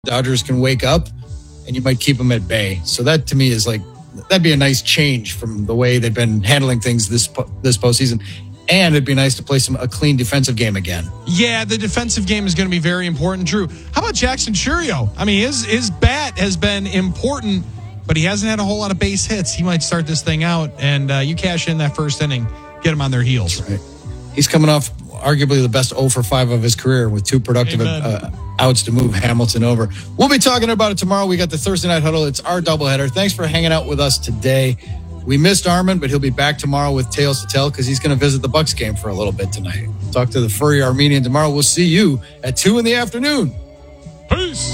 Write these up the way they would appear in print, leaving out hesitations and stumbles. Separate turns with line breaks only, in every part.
Dodgers can wake up and you might keep them at bay. So that to me is like, that'd be a nice change from the way they've been handling things this postseason. And it'd be nice to play a clean defensive game again.
Yeah, the defensive game is going to be very important, Drew. How about Jackson Chourio? I mean, his bat has been important, but he hasn't had a whole lot of base hits. He might start this thing out, and you cash in that first inning, get him on their heels.
That's right. He's coming off arguably the best 0 for 5 of his career with 2 productive outs to move Hamilton over. We'll be talking about it tomorrow. We got the Thursday Night Huddle. It's our doubleheader. Thanks for hanging out with us today. We missed Armin, but he'll be back tomorrow with Tales to Tell because he's going to visit the Bucks game for a little bit tonight. Talk to the furry Armenian tomorrow. We'll see you at 2 in the afternoon.
Peace.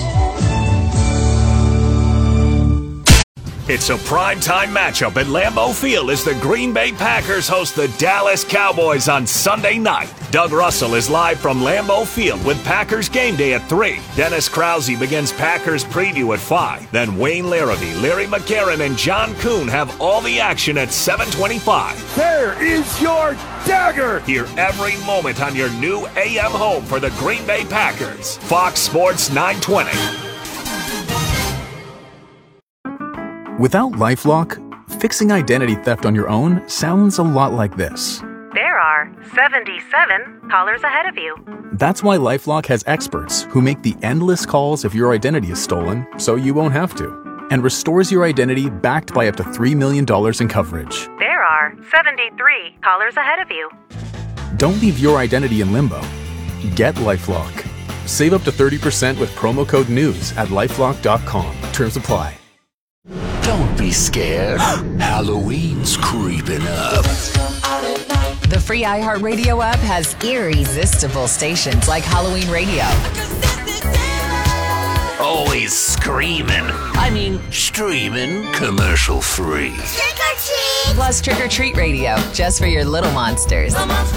It's a primetime matchup at Lambeau Field as the Green Bay Packers host the Dallas Cowboys on Sunday night. Doug Russell is live from Lambeau Field with Packers Game Day at 3. Dennis Krause begins Packers Preview at 5. Then Wayne Larrivee, Larry McCarron, and John Kuhn have all the action at 7:25.
There is your dagger!
Hear every moment on your new AM home for the Green Bay Packers. Fox Sports 920.
Without LifeLock, fixing identity theft on your own sounds a lot like this.
There are 77 callers ahead of you.
That's why LifeLock has experts who make the endless calls if your identity is stolen so you won't have to, and restores your identity backed by up to $3 million in coverage.
There are 73 callers ahead of you.
Don't leave your identity in limbo. Get LifeLock. Save up to 30% with promo code NEWS at LifeLock.com. Terms apply.
Don't be scared. Halloween's creeping up.
The free iHeartRadio app has irresistible stations like Halloween Radio.
Always screaming. I mean, streaming commercial free.
Trick or treat! Plus Trick or Treat Radio, just for your little monsters.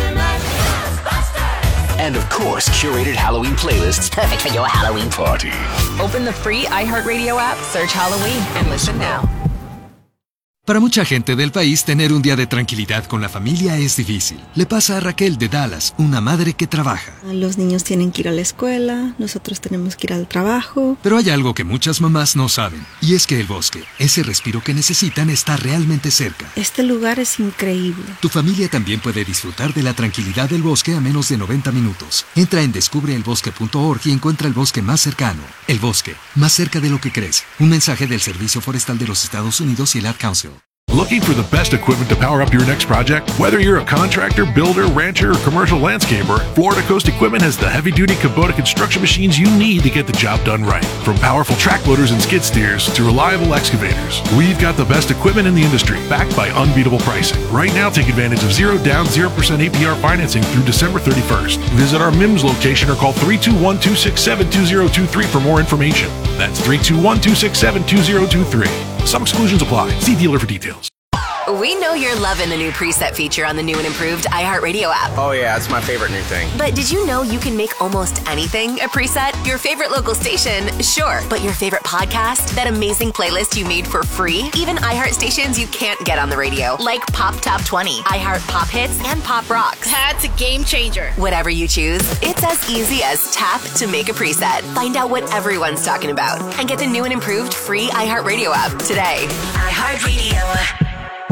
And of course, curated Halloween playlists perfect for your Halloween party.
Open the free iHeartRadio app, search Halloween, and listen now.
Para mucha gente del país, tener un día de tranquilidad con la familia es difícil. Le pasa a Raquel de Dallas, una madre que trabaja.
Los niños tienen que ir a la escuela, nosotros tenemos que ir al trabajo.
Pero hay algo que muchas mamás no saben, y es que el bosque, ese respiro que necesitan, está realmente cerca.
Este lugar es increíble.
Tu familia también puede disfrutar de la tranquilidad del bosque a menos de 90 minutos. Entra en descubreelbosque.org y encuentra el bosque más cercano. El bosque, más cerca de lo que crees. Un mensaje del Servicio Forestal de los Estados Unidos y el Ad Council.
Looking for the best equipment to power up your next project? Whether you're a contractor, builder, rancher, or commercial landscaper, Florida Coast Equipment has the heavy-duty Kubota construction machines you need to get the job done right. From powerful track loaders and skid steers to reliable excavators, we've got the best equipment in the industry, backed by unbeatable pricing. Right now, take advantage of 0 down, 0% APR financing through December 31st. Visit our MIMS location or call 321-267-2023 for more information. That's 321-267-2023. Some exclusions apply. See dealer for details.
We know you're loving the new preset feature on the new and improved iHeartRadio app.
Oh yeah, it's my favorite new thing.
But did you know you can make almost anything a preset? Your favorite local station, sure. But your favorite podcast? That amazing playlist you made for free? Even iHeart stations you can't get on the radio, like Pop Top 20, iHeart Pop Hits, and Pop Rocks.
That's a game changer.
Whatever you choose, it's as easy as tap to make a preset. Find out what everyone's talking about and get the new and improved free iHeartRadio app today.
iHeartRadio.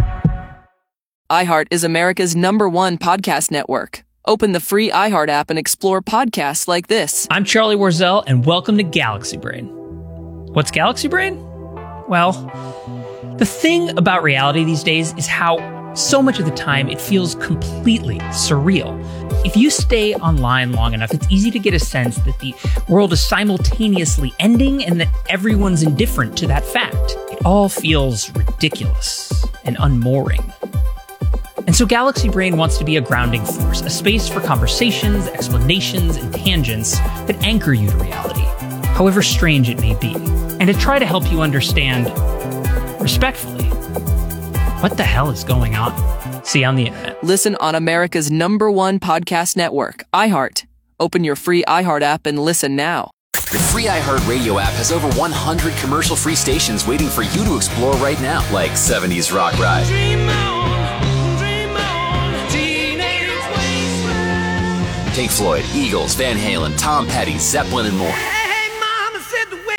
iHeart is America's #1 podcast network. Open the free iHeart app and explore podcasts like this.
I'm Charlie Warzel, and welcome to Galaxy Brain. What's Galaxy Brain? Well, the thing about reality these days is how so much of the time it feels completely surreal. If you stay online long enough, it's easy to get a sense that the world is simultaneously ending and that everyone's indifferent to that fact. It all feels ridiculous and unmooring. And so Galaxy Brain wants to be a grounding force, a space for conversations, explanations, and tangents that anchor you to reality, however strange it may be, and to try to help you understand, respectfully, what the hell is going on. See you on the internet.
Listen on America's #1 podcast network, iHeart. Open your free iHeart app and listen now.
The free iHeartRadio app has over 100 commercial-free stations waiting for you to explore right now, like 70s Rock Ride. Pink Floyd, Eagles, Van Halen, Tom Petty, Zeppelin, and more.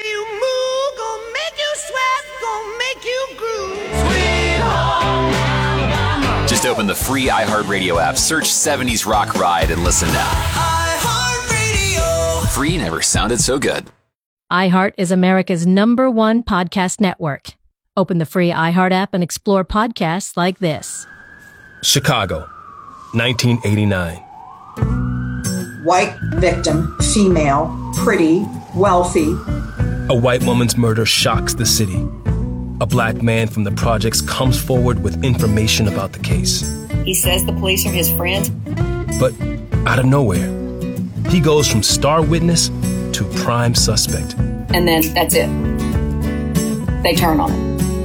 Open the free iHeartRadio app, search 70s Rock Ride, and listen now. iHeartRadio. Free never sounded so good.
iHeart is America's #1 podcast network. Open the free iHeart app and explore podcasts like this.
Chicago, 1989.
White victim, female, pretty, wealthy.
A white woman's murder shocks the city. A black man from the projects comes forward with information about the case.
He says the police are his friends.
But out of nowhere, he goes from star witness to prime suspect.
And then that's it. They turn on him.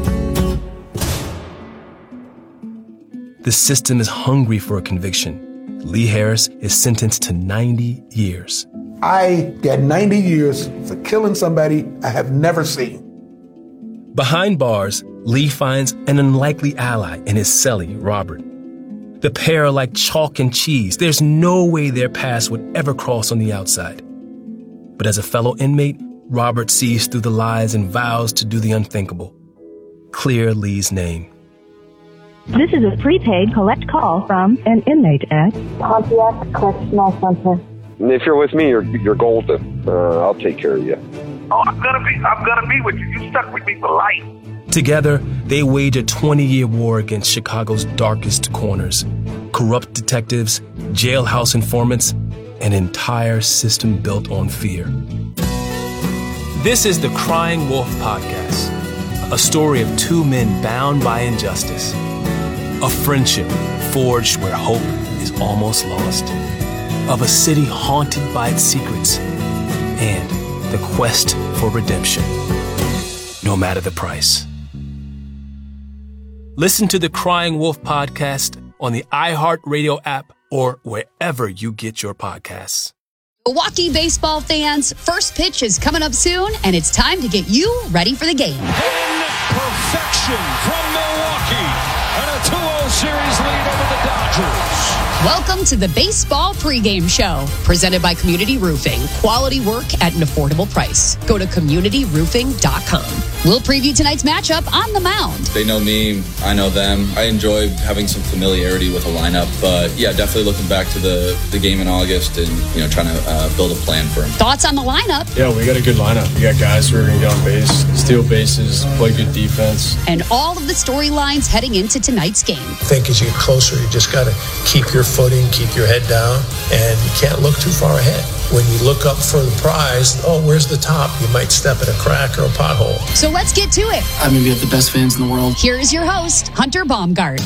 The system is hungry for a conviction. Lee Harris is sentenced to 90 years.
I get 90 years for killing somebody I have never seen.
Behind bars, Lee finds an unlikely ally in his cellie, Robert. The pair are like chalk and cheese. There's no way their paths would ever cross on the outside. But as a fellow inmate, Robert sees through the lies and vows to do the unthinkable. Clear Lee's name.
This is a prepaid collect call from an inmate at
Pontiac Correctional Center. If you're with me, you're golden. I'll take care of you.
Oh, I'm gonna be with you. You stuck with me for life.
Together, they wage a 20-year war against Chicago's darkest corners. Corrupt detectives, jailhouse informants, an entire system built on fear. This is the Crying Wolf Podcast, a story of two men bound by injustice. A friendship forged where hope is almost lost. Of a city haunted by its secrets. And the quest for redemption, no matter the price. Listen to the Crying Wolf Podcast on the iHeartRadio app or wherever you get your podcasts.
Milwaukee baseball fans, first pitch is coming up soon, and it's time to get you ready for the game.
Perfection from Milwaukee and a 2-0 series lead over the Dodgers.
Welcome to the Baseball Pregame Show, presented by Community Roofing. Quality work at an affordable price. Go to communityroofing.com. We'll preview tonight's matchup on the mound.
They know me, I know them. I enjoy having some familiarity with a lineup, but yeah, definitely looking back to the game in August and trying to build a plan for them.
Thoughts on the lineup?
Yeah, we got a good lineup. We got guys who are going to get on base, steal bases, play good defense.
And all of the storylines heading into tonight's game.
I think as you get closer, you just got to keep your footing, keep your head down, and you can't look too far ahead. When you look up for the prize, where's the top? You might step in a crack or a pothole.
So let's get to it.
I mean, we have the best fans in the world.
Here is your host, Hunter Baumgart.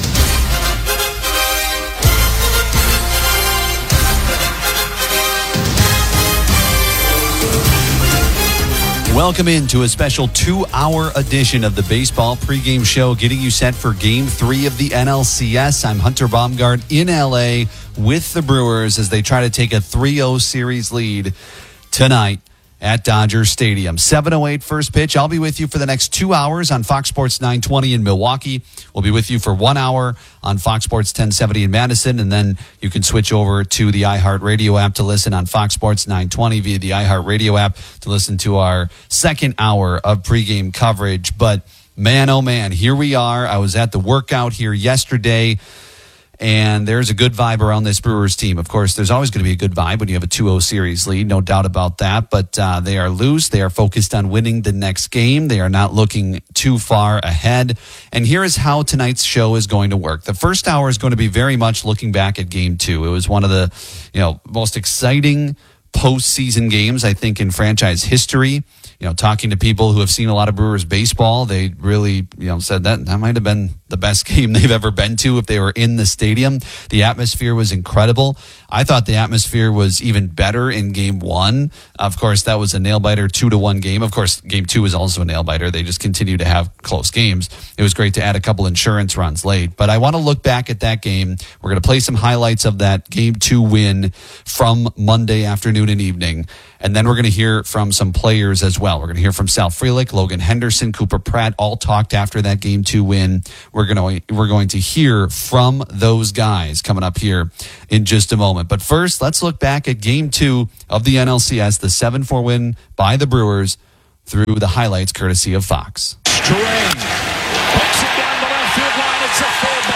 Welcome into a special 2-hour edition of the Baseball Pregame Show, getting you set for Game 3 of the NLCS. I'm Hunter Baumgart in L.A. with the Brewers as they try to take a 3-0 series lead tonight at Dodger Stadium. 7:08 first pitch. I'll be with you for the next 2 hours on Fox Sports 920 in Milwaukee. We'll be with you for 1 hour on Fox Sports 1070 in Madison, and then you can switch over to the iHeartRadio app to listen on Fox Sports 920 via the iHeartRadio app to listen to our second hour of pregame coverage. But man, oh man, here we are. I was at the workout here yesterday, and there's a good vibe around this Brewers team. Of course, there's always going to be a good vibe when you have a 2-0 series lead, no doubt about that. But they are loose. They are focused on winning the next game. They are not looking too far ahead. And here is how tonight's show is going to work. The first hour is going to be very much looking back at Game 2. It was one of the most exciting postseason games, I think, in franchise history. Talking to people who have seen a lot of Brewers baseball, they really, said that might have been the best game they've ever been to if they were in the stadium. The atmosphere was incredible. I thought the atmosphere was even better in Game 1. Of course, that was a nail-biter 2-1 game. Of course, Game 2 was also a nail-biter. They just continue to have close games. It was great to add a couple insurance runs late. But I want to look back at that game. We're going to play some highlights of that Game 2 win from Monday afternoon and evening. And then we're going to hear from some players as well. We're going to hear from Sal Frelick, Logan Henderson, Cooper Pratt, all talked after that Game 2 win. We're going to hear from those guys coming up here in just a moment. But first, let's look back at Game 2 of the NLCS, the 7-4 win by the Brewers, through the highlights courtesy of Fox.
Strang pokes it down the left field line. It's a full ball, and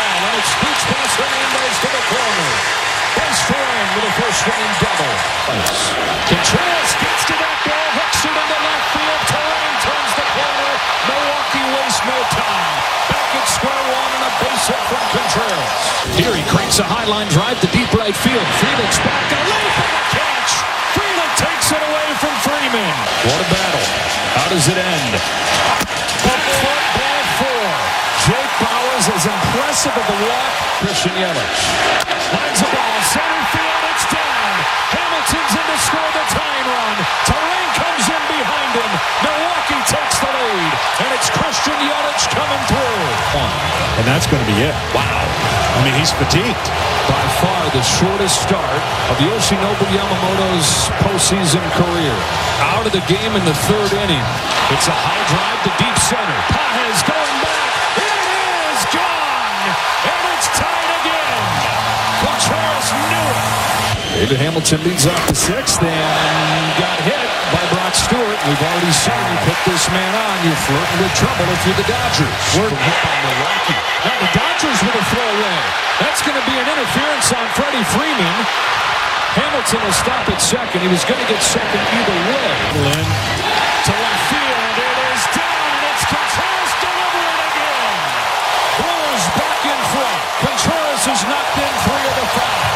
Yelich beats past Hernandez to the corner. Base Turang with a first-inning double. Contreras gets to that ball, hooks it into left field. Turang turns the corner. Milwaukee wastes no time. Back at square one and a base hit from Contreras. Here he cranks a high line drive to deep right field. Felix back, a leap and a catch. Freeland takes it away from Freeman. What a battle. How does it end? Back foot, ball four. Jake Bauers is impressive at the walk. Christian Yelich lines the ball, center field, it's down. Hamilton's in to score the tying run. Turang comes in behind him. Milwaukee takes the lead, and it's Christian Yelich coming through.
And that's going to be it. Wow. I mean, he's fatigued.
By far the shortest start of Yoshinobu Yamamoto's postseason career. Out of the game in the third inning. It's a high drive to deep center. Pages going back. It is gone, and it's tied again. Contreras knew it. David Hamilton leads off the sixth and got hit by Brock Stewart. We've already seen you put this man on. You're flirting with trouble if you're the Dodgers. We're hit by Milwaukee. Now the Dodgers with a throwaway. That's going to be an interference on Freddie Freeman. Hamilton will stop at second. He was going to get second either way. Lynn to left field. It is down, and it's Contreras delivering again. Brewers back in front. Contreras has knocked in 3 of the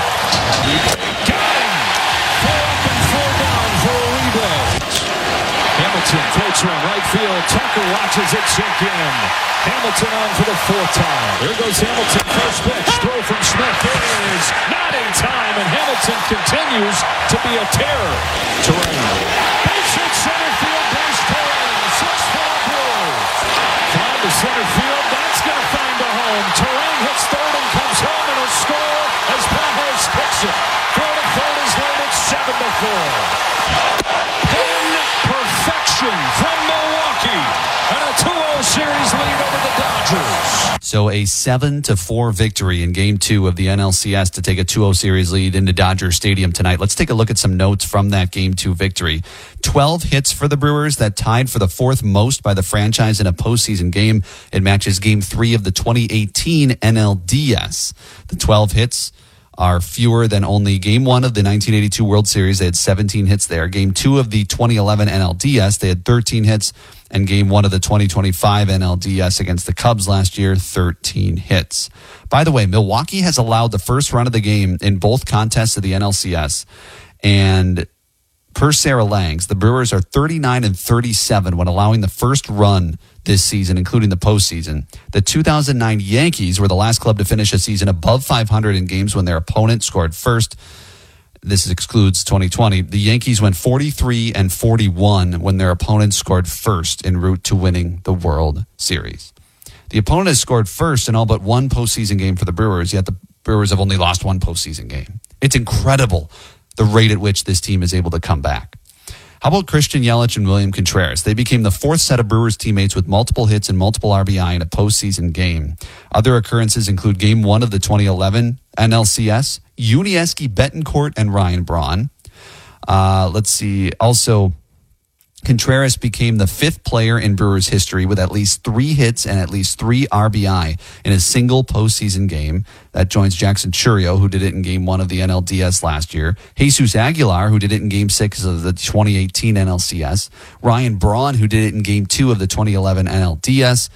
5. Got him. 4 up and 4 down for a rebound. Hamilton floats around right field. Tucker watches it sink in. Hamilton on for the 4th time. There goes Hamilton. First pitch. Throw from Smith. It is not in time, and Hamilton continues to be a terror. Turang. Base hit center field. Base Turang. 6-4 Brewers. Fly to center field. That's going to find a home. Turang hits third and comes home and will score as Pages picks it. Throw to third is late. It's 7-4. In perfection from Milwaukee. And a 2-0 series lead over the Dodgers.
So a 7-4 victory in Game 2 of the NLCS to take a 2-0 series lead into Dodger Stadium tonight. Let's take a look at some notes from that Game 2 victory. 12 hits for the Brewers, that tied for the 4th most by the franchise in a postseason game. It matches Game 3 of the 2018 NLDS. The 12 hits are fewer than only Game 1 of the 1982 World Series. They had 17 hits there. Game 2 of the 2011 NLDS, they had 13 hits. And Game 1 of the 2025 NLDS against the Cubs last year, 13 hits. By the way, Milwaukee has allowed the first run of the game in both contests of the NLCS. And per Sarah Langs, the Brewers are 39-37 when allowing the first run this season, including the postseason. The 2009 Yankees were the last club to finish a season above 500 in games when their opponent scored first. This excludes 2020. The Yankees went 43-41 when their opponent scored first en route to winning the World Series. The opponent has scored first in all but one postseason game for the Brewers, yet the Brewers have only lost one postseason game. It's incredible the rate at which this team is able to come back. How about Christian Yelich and William Contreras? They became the 4th set of Brewers teammates with multiple hits and multiple RBI in a postseason game. Other occurrences include Game 1 of the 2011 NLCS, Yuniesky Betancourt and Ryan Braun. Let's see. Also, Contreras became the 5th player in Brewers history with at least 3 hits and at least 3 RBI in a single postseason game. That joins Jackson Chourio, who did it in Game 1 of the NLDS last year. Jesus Aguilar, who did it in Game 6 of the 2018 NLCS. Ryan Braun, who did it in Game 2 of the 2011 NLDS.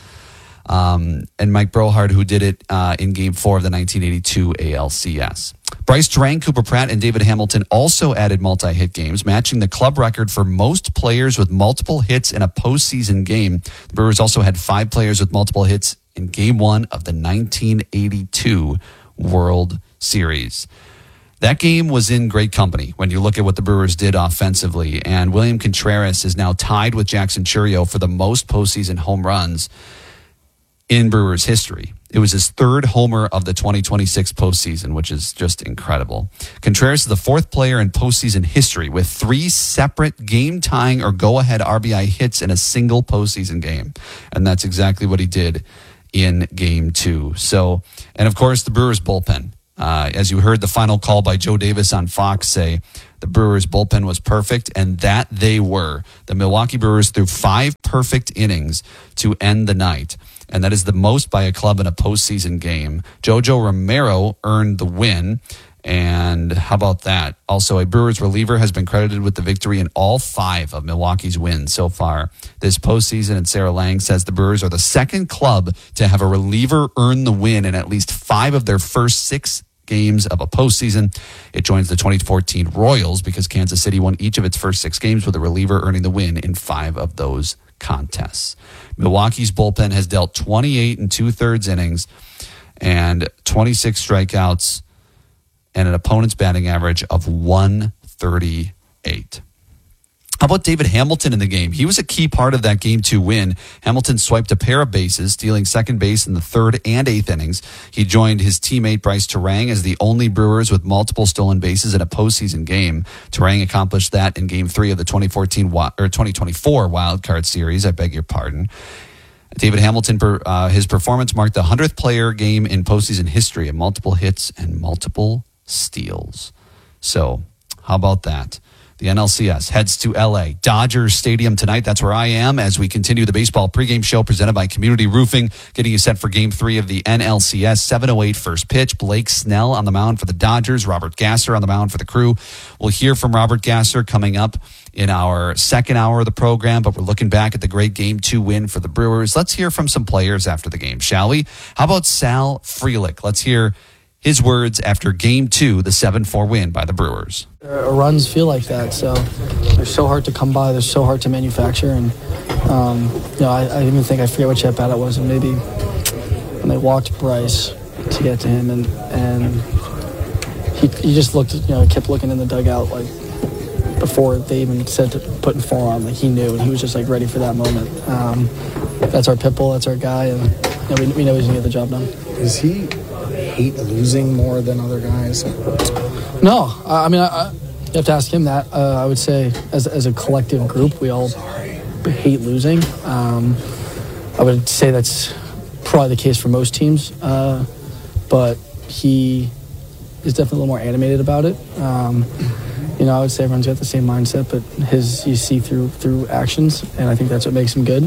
And Mike Brohard, who did it in Game 4 of the 1982 ALCS. Bryce Turang, Cooper Pratt, and David Hamilton also added multi-hit games, matching the club record for most players with multiple hits in a postseason game. The Brewers also had 5 players with multiple hits in Game 1 of the 1982 World Series. That game was in great company when you look at what the Brewers did offensively, and William Contreras is now tied with Jackson Chourio for the most postseason home runs in Brewers history. It was his 3rd homer of the 2026 postseason, which is just incredible. Contreras is the 4th player in postseason history with 3 separate game-tying or go-ahead RBI hits in a single postseason game. And that's exactly what he did in Game 2. So, and of course, the Brewers bullpen. As you heard the final call by Joe Davis on Fox say, the Brewers bullpen was perfect, and that they were. The Milwaukee Brewers threw 5 perfect innings to end the night, and that is the most by a club in a postseason game. Jojo Romero earned the win, and how about that? Also, a Brewers reliever has been credited with the victory in all 5 of Milwaukee's wins so far this postseason, and Sarah Lang says the Brewers are the second club to have a reliever earn the win in at least 5 of their first 6 games of a postseason. It joins the 2014 Royals because Kansas City won each of its first 6 games with a reliever earning the win in 5 of those contests. Milwaukee's bullpen has dealt 28 2/3 innings and 26 strikeouts and an opponent's batting average of 138. How about David Hamilton in the game? He was a key part of that Game 2 win. Hamilton swiped a pair of bases, stealing second base in the 3rd and 8th innings. He joined his teammate Bryce Terang as the only Brewers with multiple stolen bases in a postseason game. Terang accomplished that in Game 3 of the 2024 Wild Card Series. I beg your pardon. David Hamilton, his performance marked the 100th player game in postseason history of multiple hits and multiple steals. So, how about that? The NLCS heads to LA Dodgers Stadium tonight. That's where I am as we continue the baseball pregame show presented by Community Roofing, getting you set for Game 3 of the NLCS. 7:08 first pitch. Blake Snell on the mound for the Dodgers. Robert Gasser on the mound for the Crew. We'll hear from Robert Gasser coming up in our second hour of the program, but we're looking back at the great Game 2 win for the Brewers. Let's hear from some players after the game, shall we? How about Sal Frelick? Let's hear his words after Game 2, the 7-4 win by the Brewers.
Runs feel like that, so they're so hard to come by, they're so hard to manufacture, and I even think, I forget which at-bat it was, and maybe when they walked Bryce to get to him, and he just looked, kept looking in the dugout, like, before they even said to put in forearm, like he knew, and he was just like ready for that moment. That's our pit bull, that's our guy, and we know he's gonna get the job done.
Does he hate losing more than other guys?
No, I mean, you have to ask him that. I would say as a collective group, we all hate losing. I would say that's probably the case for most teams, but he is definitely a little more animated about it. I would say everyone's got the same mindset, but you see through actions, and I think that's what makes him good.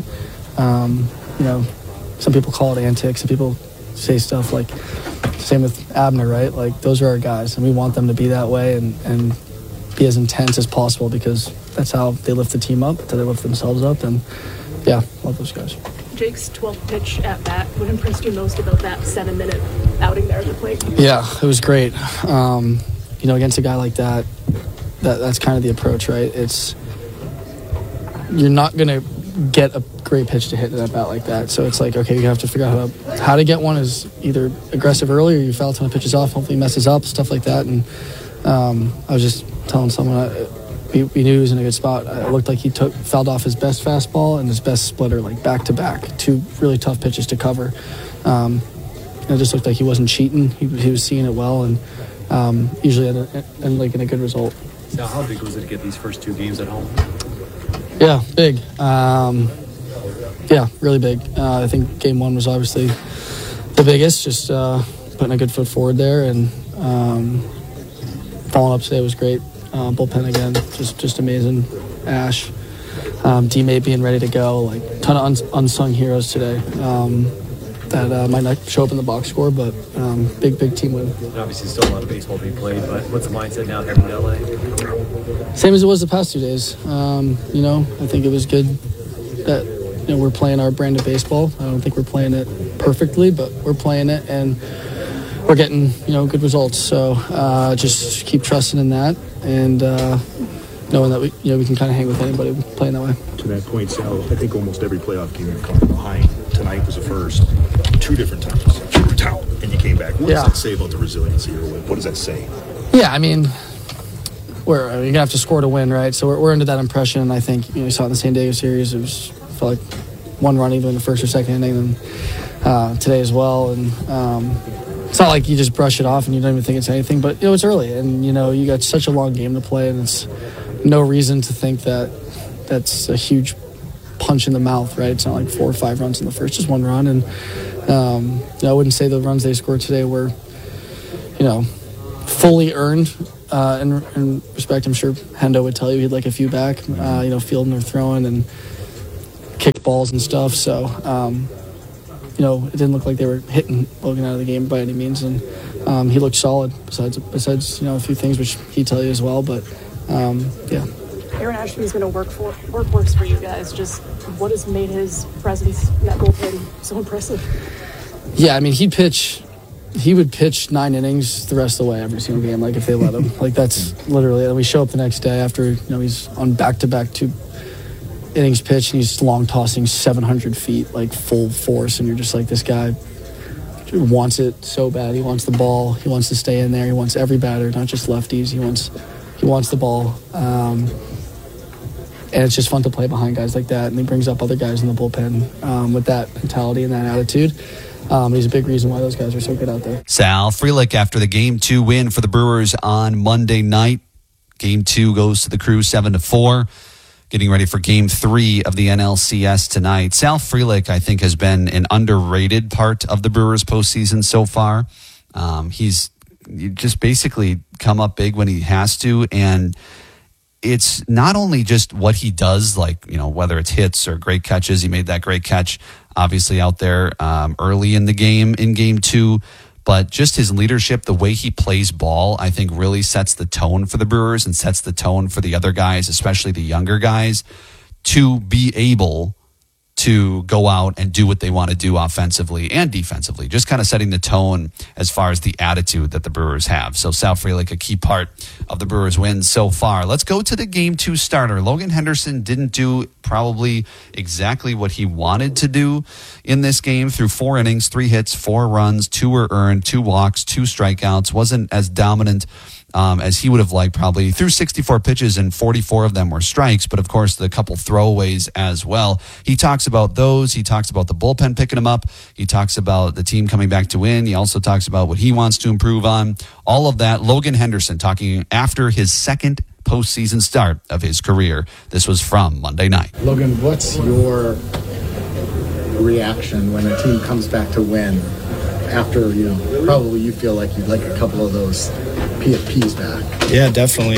Some people call it antics, some people say stuff like, same with Abner, right? Like, those are our guys, and we want them to be that way and be as intense as possible, because that's how they lift the team up, that they lift themselves up, and yeah, love those guys.
Jake's 12th pitch at bat, what impressed you most about that 7-minute outing there at the plate?
Yeah, it was great. Against a guy like that, that's kind of the approach, right? You're not going to get a great pitch to hit in that bat like that. So it's like, okay, you have to figure out how to get one is either aggressive early or you foul a ton of pitches off, hopefully he messes up, stuff like that. And I was just telling someone we knew he was in a good spot. It looked like he fouled off his best fastball and his best splitter, like back-to-back, 2 really tough pitches to cover. It just looked like he wasn't cheating. He was seeing it well, and usually in a good result.
Now, how big was it to get these first 2 games at home?
Yeah, big. Really big. I think Game 1 was obviously the biggest, just putting a good foot forward there, and following up today was great. Bullpen again, just amazing. Ash, D-Mate being ready to go, like ton of unsung heroes today. That might not show up in the box score, but big team win.
And obviously still a lot of baseball being played, but what's the mindset now heading to LA?
Same as it was the past 2 days. I think it was good that we're playing our brand of baseball. I don't think we're playing it perfectly, but we're playing it, and we're getting good results. So just keep trusting in that, and knowing that we can kind of hang with anybody playing that way.
To that point, Sal, I think almost every playoff game you've come behind. Tonight was the first. 2 different times. You were down and you came back. What does that say about the resiliency, or what does that say?
Yeah, I mean, you're gonna have to score to win, right? So we're into that impression. I think you saw it in the San Diego series. It felt like 1 run either in the first or second inning, and today as well. And it's not like you just brush it off and you don't even think it's anything. But it's early, and you got such a long game to play, and it's no reason to think that that's a huge punch in the mouth, right? It's not like 4 or 5 runs in the first, just 1 run. And I wouldn't say the runs they scored today were fully earned in respect. I'm sure Hendo would tell you he'd like a few back, fielding or throwing and kicked balls and stuff. So, it didn't look like they were hitting Logan out of the game by any means, and he looked solid. Besides, a few things which he'd tell you as well. But yeah.
Aaron Ashby's been a workhorse for you guys. Just what has made his presence in that bullpen so impressive?
Yeah, I mean, he would pitch 9 innings the rest of the way every single game, like if they let him. Like that's literally. And we show up the next day after he's on back-to-back 2 innings pitched, and he's long tossing 700 feet like full force, and you're just like, this guy wants it so bad. He wants the ball. He wants to stay in there. He wants every batter, not just lefties. He wants the ball. And it's just fun to play behind guys like that, and he brings up other guys in the bullpen with that mentality and that attitude. He's a big reason why those guys are so good out there.
Sal Frelick after the Game 2 win for the Brewers on Monday night. Game 2 goes to the Crew 7-4. Getting ready for Game 3 of the NLCS tonight. Sal Frelick, I think, has been an underrated part of the Brewers postseason so far. He's just basically come up big when he has to, and it's not only just what he does, like, whether it's hits or great catches. He made that great catch, obviously, out there early in the game, in Game 2. But just his leadership, the way he plays ball, I think really sets the tone for the Brewers and sets the tone for the other guys, especially the younger guys, to be able to go out and do what they want to do offensively and defensively, just kind of setting the tone as far as the attitude that the Brewers have. So Sal Frelick, a key part of the Brewers' wins so far. Let's go to the Game 2 starter. Logan Henderson didn't do probably exactly what he wanted to do in this game. Through 4 innings, 3 hits, 4 runs, 2 were earned, 2 walks, 2 strikeouts. Wasn't as dominant as he would have liked, probably. Threw 64 pitches and 44 of them were strikes, but of course the couple throwaways as well. He talks about those. He talks about the bullpen picking him up. He talks about the team coming back to win. He also talks about what he wants to improve on. All of that. Logan Henderson talking after his second postseason start of his career. This was from Monday night.
Logan, what's your reaction when a team comes back to win after, probably you feel like you'd like a couple of those PFPs back?
Yeah, definitely.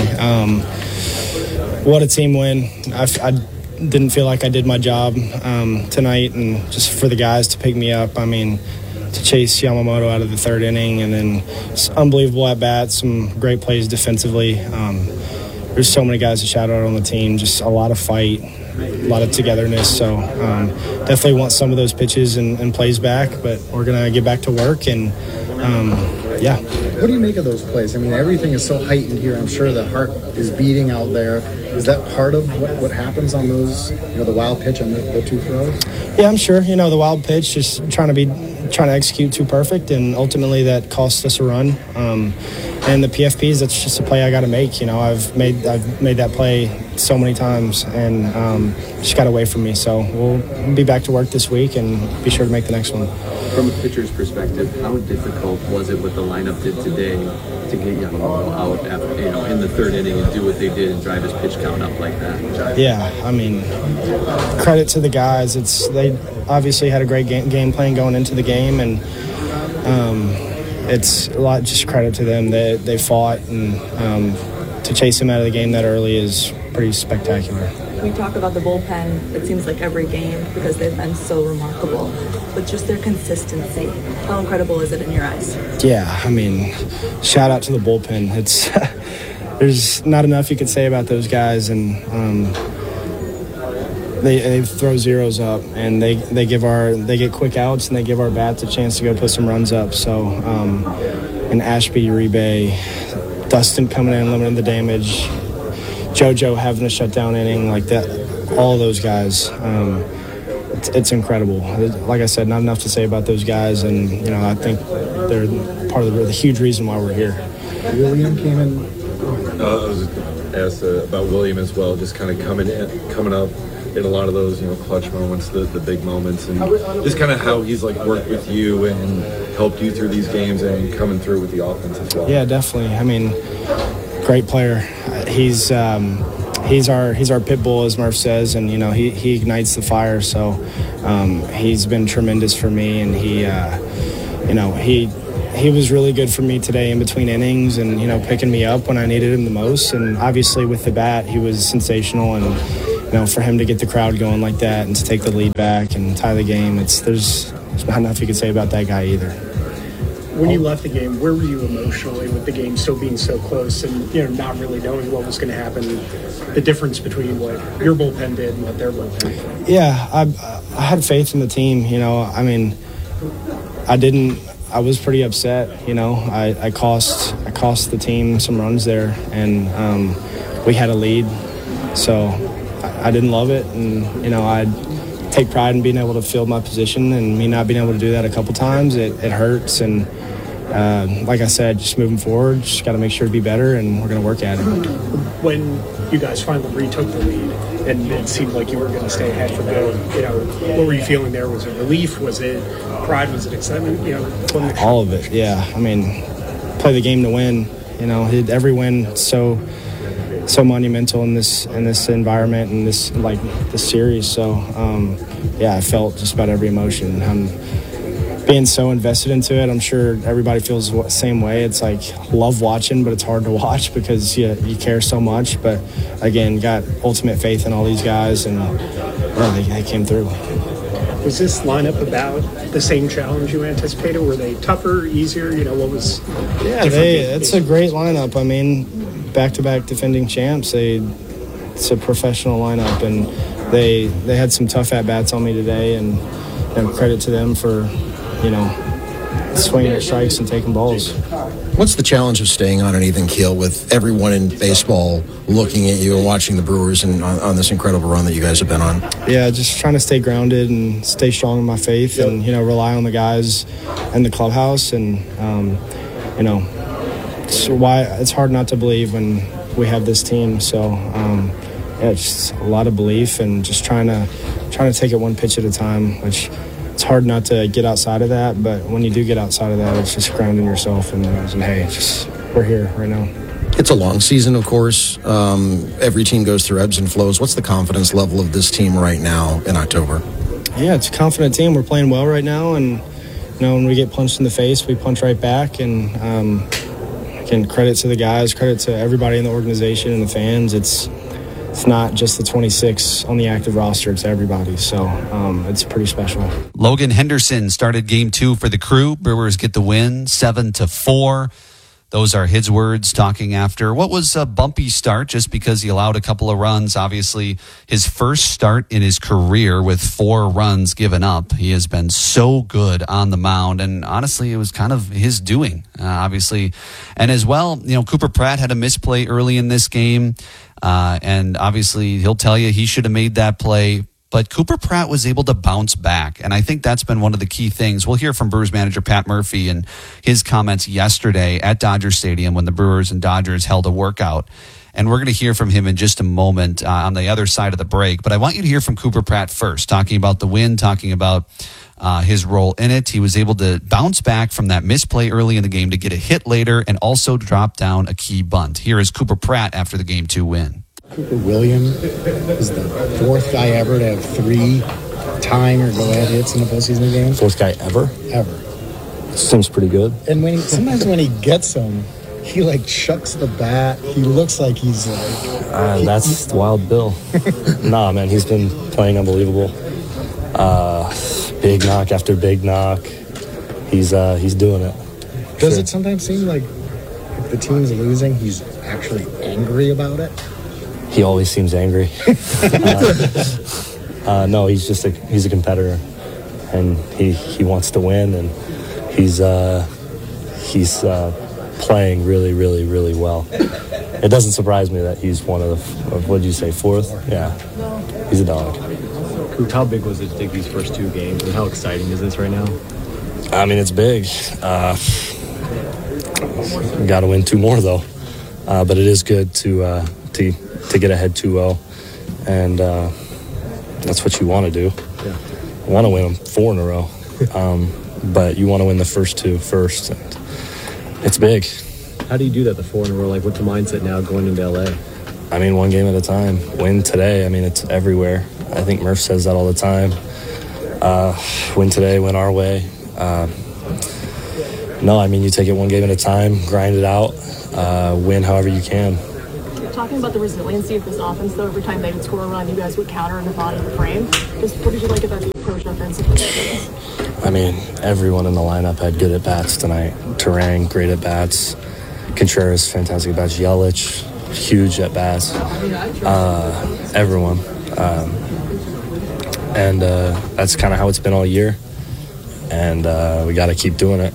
What a team win. I didn't feel like I did my job tonight, and just for the guys to pick me up, to chase Yamamoto out of the 3rd inning, and then unbelievable at-bats, some great plays defensively. There's so many guys to shout out on the team, just a lot of fight, a lot of togetherness. So definitely want some of those pitches and plays back, but we're going to get back to work, and yeah.
What do you make of those plays? Everything is so heightened here. I'm sure the heart is beating out there. Is that part of what happens on those, the wild pitch and the 2 throws?
Yeah, I'm sure. The wild pitch, just trying to execute too perfect, and ultimately that costs us a run. And the PFPs, that's just a play I got to make. I've made that play so many times, and just got away from me. So we'll be back to work this week and be sure to make the next one.
From a pitcher's perspective, how difficult was it what the lineup did today to get Yamamoto out after, in the 3rd inning and do what they did and drive his pitch count up like that?
Yeah, credit to the guys. They obviously had a great game plan going into the game, and it's a lot just credit to them. They fought, and to chase him out of the game that early is pretty spectacular.
We talk about the bullpen, it seems like every game, because they've been so remarkable. But just their consistency, how incredible is it in your eyes?
Yeah, shout out to the bullpen. It's there's not enough you could say about those guys, and they throw zeros up, and they get quick outs, and they give our bats a chance to go put some runs up. So, and Ashby, Uribe, Dustin coming in, limiting the damage, JoJo having a shutdown inning like that, all of those guys. It's incredible. Like I said, not enough to say about those guys, and I think they're part of the huge reason why we're here.
William came in.
I was asked about William as well, just kind of coming up in a lot of those clutch moments, the big moments, and just kind of how he's worked with you and helped you through these games and coming through with the offense as well.
Yeah, definitely. Great player. He's our pit bull, as Murph says, and he ignites the fire. So he's been tremendous for me, and he he was really good for me today in between innings and, picking me up when I needed him the most. And obviously with the bat, he was sensational. And, for him to get the crowd going like that and to take the lead back and tie the game, there's not enough you could say about that guy either.
When you left the game, where were you emotionally with the game still being so close and, not really knowing what was going to happen, the difference between what your bullpen did and what their bullpen did?
Yeah, I had faith in the team, I was pretty upset, I cost the team some runs there, and we had a lead, so I didn't love it, and I'd take pride in being able to field my position, and me not being able to do that a couple times, it hurts, and like I said, just moving forward, just got to make sure to be better, and we're going to work at it.
When you guys finally retook the lead, and it seemed like you were going to stay ahead for good, what were you feeling there? Was it relief? Was it pride? Was it excitement?
All of it, yeah. Play the game to win. Every win so monumental in this environment and this series. So I felt just about every emotion. Being so invested into it, I'm sure everybody feels the same way. It's like love watching, but it's hard to watch because you care so much. But again, got ultimate faith in all these guys, and they came through.
Was this lineup about the same challenge you anticipated? Were they tougher, easier? What was?
Yeah, it's a great lineup. Back-to-back defending champs. It's a professional lineup, and they had some tough at-bats on me today, and credit to them for swinging at strikes and taking balls.
What's the challenge of staying on an even keel with everyone in baseball looking at you and watching the Brewers and on this incredible run that you guys have been on? Yeah,
just trying to stay grounded and stay strong in my faith, and rely on the guys in the clubhouse, and it's hard not to believe when we have this team. So it's just a lot of belief and just trying to take it one pitch at a time, which it's hard not to get outside of that, but when you do get outside of that, it's just grounding yourself and hey, we're here right now.
It's a long season, of course. Every team goes through ebbs and flows. What's the confidence level of this team right now in October?
Yeah, it's a confident team. We're playing well right now, and when we get punched in the face, we punch right back. And again, credit to the guys, credit to everybody in the organization and the fans. It's not just the 26 on the active roster, it's everybody. So it's pretty special.
Logan Henderson started game 2 for the Crew. Brewers get the win, 7-4. Those are his words talking after what was a bumpy start just because he allowed a couple of runs. Obviously, his first start in his career with 4 runs given up. He has been so good on the mound, and honestly, it was kind of his doing, obviously. And as well, Cooper Pratt had a misplay early in this game. And obviously, he'll tell you he should have made that play. But Cooper Pratt was able to bounce back. And I think that's been one of the key things. We'll hear from Brewers manager Pat Murphy and his comments yesterday at Dodger Stadium when the Brewers and Dodgers held a workout. And we're going to hear from him in just a moment on the other side of the break. But I want you to hear from Cooper Pratt first, talking about the win, talking about his role in it. He was able to bounce back from that misplay early in the game to get a hit later and also drop down a key bunt. Here is Cooper Pratt after the Game 2 win.
Cooper Williams is the 4th guy ever to have 3 tying or go-ahead hits in a postseason game.
4th guy ever?
Ever.
Seems pretty good.
And sometimes when he gets them, he chucks the bat. He looks like he's
that's Wild Bill. Nah, man, he's been playing unbelievable. Big knock after big knock. He's doing it.
Does it sometimes seem like if the team's losing, he's actually angry about it?
He always seems angry. No, he's a competitor, and he wants to win, and he's playing really, really, really well. It doesn't surprise me that he's one of what did you say, 4th? Yeah, he's a dog. Coop, how big was it to take these first 2 games, and how exciting is this right now? It's big. Got to win 2 more though, but it is good to get ahead 2-0, and that's what you want to do. Yeah. You want to win them 4 in a row, but you want to win the first 2 first. And it's big. How do you do that, the 4 in a row? What's the mindset now going into LA? One game at a time. Win today. It's everywhere. I think Murph says that all the time. Win today, win our way. No, I mean, you take it one game at a time, grind it out, win however you can.
Talking about the resiliency of this offense, though, every time they would score a run, you guys would counter in the bottom of the frame. Just what did you like about the approach offensively?
I mean, everyone in the lineup had good at-bats tonight. Terang, great at-bats. Contreras, fantastic at-bats. Yelich, huge at-bats. Everyone. And that's kind of how it's been all year. And we got to keep doing it.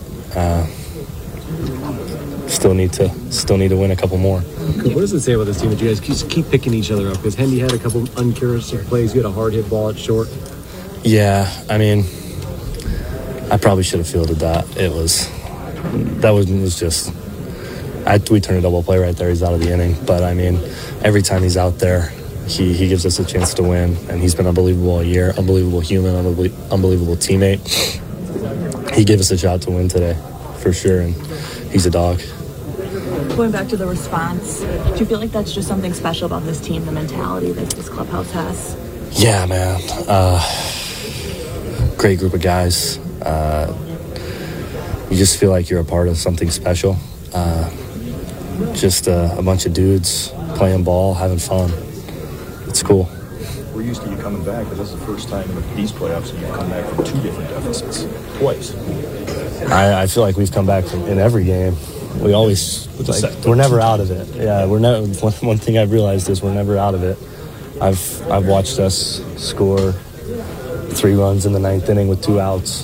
Still need to win a couple more.
What does it say about this team that you guys just keep picking each other up? Because Hendy had a couple uncharacteristic plays. You had a hard hit ball at short.
Yeah, I mean, I probably should have fielded that. We turned a double play right there. He's out of the inning. But I mean, every time he's out there, he gives us a chance to win, and he's been unbelievable all year. Unbelievable human, unbelievable teammate. He gave us a shot to win today, for sure, and he's a dog.
Going back to the response, do you feel like that's just something special about this team, the mentality that this clubhouse has?
Yeah, man. Great group of guys. You just feel like you're a part of something special. Just a bunch of dudes playing ball, having fun. It's cool.
We're used to you coming back, but this is the first time in these playoffs that you've come back from 2 different deficits. Twice.
I feel like we've come back in every game. We always, we're never out of it. Yeah, we're never. One thing I've realized is we're never out of it. I've watched us score 3 runs in the 9th inning with 2 outs.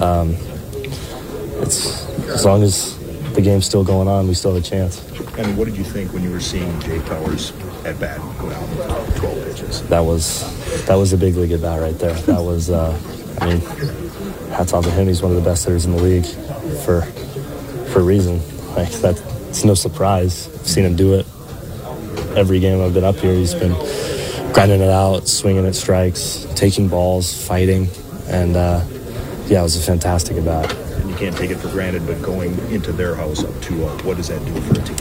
It's as long as the game's still going on, we still have a chance.
I mean, what did you think when you were seeing Jay Powers at bat go down 12 pitches?
That was a big league at bat right there. That was, I mean, hats off to him. He's one of the best hitters in the league for a reason. Like it's no surprise. I've seen him do it every game I've been up here. He's been grinding it out, swinging at strikes, taking balls, fighting, and it was a fantastic at bat.
And you can't take it for granted, but going into their house up 2-0, what does that do for a team?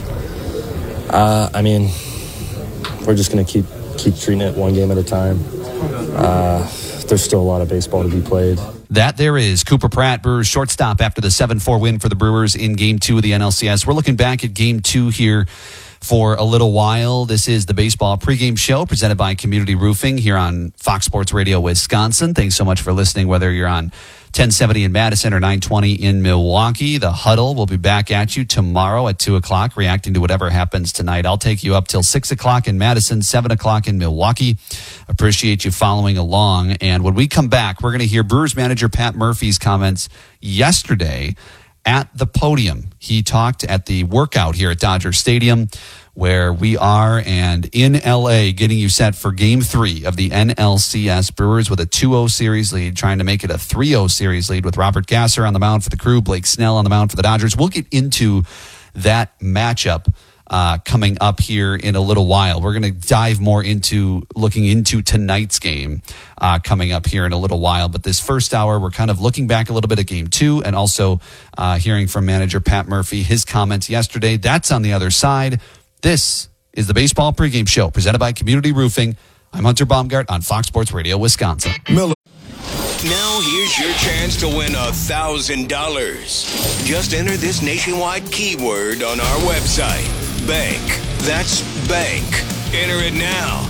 I mean, we're just going to keep treating it one game at a time. There's still a lot of baseball to be played.
That there is Cooper Pratt, Brewers shortstop after the 7-4 win for the Brewers in Game 2 of the NLCS. We're looking back at Game 2 here for a little while. This is the baseball pregame show presented by Community Roofing here on Fox Sports Radio Wisconsin. Thanks so much for listening, whether you're on 1070 in Madison or 920 in Milwaukee. The Huddle will be back at you tomorrow at 2 o'clock, reacting to whatever happens tonight. I'll take you up till 6 o'clock in Madison, 7 o'clock in Milwaukee. Appreciate you following along. And when we come back, we're going to hear Brewers manager Pat Murphy's comments yesterday at the podium. He talked at the workout here at Dodger Stadium, where we are, and in LA, getting you set for Game 3 of the NLCS. Brewers with a 2-0 series lead, trying to make it a 3-0 series lead with Robert Gasser on the mound for the Crew, Blake Snell on the mound for the Dodgers. We'll get into that matchup coming up here in a little while. We're going to dive more into looking into tonight's game coming up here in a little while. But this first hour, we're kind of looking back a little bit at Game 2 and also hearing from manager Pat Murphy, his comments yesterday. That's on the other side. This is the Baseball Pregame Show presented by Community Roofing. I'm Hunter Baumgart on Fox Sports Radio Wisconsin.
Now here's your chance to win $1,000. Just enter this nationwide keyword on our website. Bank. That's bank. Enter it now.